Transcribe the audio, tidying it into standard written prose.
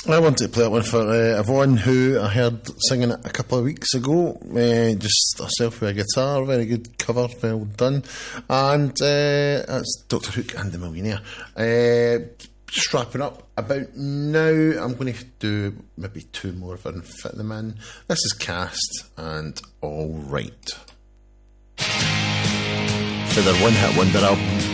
I wanted to play that one for Yvonne, who I heard singing it a couple of weeks ago. Just herself with a guitar, very good cover, well done. And that's Dr. Hook and the Millionaire. Just wrapping up about now. I'm going to do maybe two more if I can fit them in. This is Cast and All Right. For their one-hit wonder album.